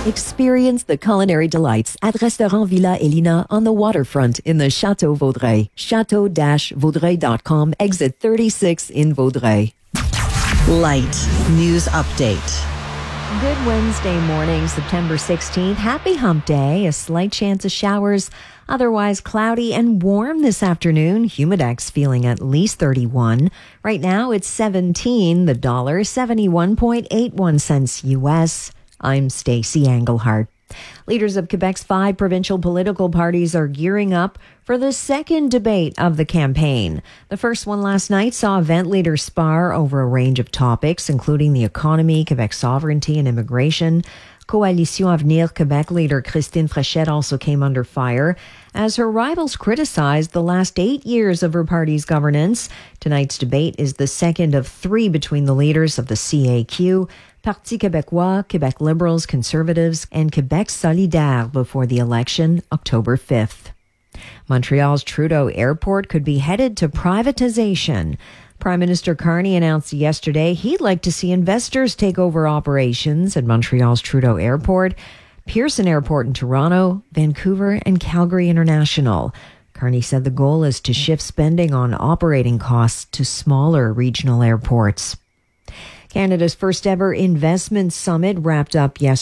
Experience the culinary delights at Restaurant Villa Elina on the waterfront in the Château Vaudreuil. Chateau-Vaudreuil.com, exit 36 in Vaudreuil. Light News Update. Good Wednesday morning, September 16th. Happy Hump Day. A slight chance of showers. Otherwise cloudy and warm this afternoon. Humidex feeling at least 31. Right now it's 17. The dollar 71.81 cents U.S. I'm Stacey Engelhardt. Leaders of Quebec's 5 provincial political parties are gearing up for the second debate of the campaign. The first one last night saw event leaders spar over a range of topics, including the economy, Quebec sovereignty, and immigration. Coalition Avenir Quebec leader Christine Fréchette also came under fire as her rivals criticized the last 8 years of her party's governance. Tonight's debate is the second of 3 between the leaders of the CAQ, Parti Québécois, Quebec Liberals, Conservatives, and Quebec Solidaire before the election, October 5th. Montreal's Trudeau Airport could be headed to privatization. Prime Minister Carney announced yesterday he'd like to see investors take over operations at Montreal's Trudeau Airport, Pearson Airport in Toronto, Vancouver, and Calgary International. Carney said the goal is to shift spending on operating costs to smaller regional airports. Canada's first ever investment summit wrapped up yesterday.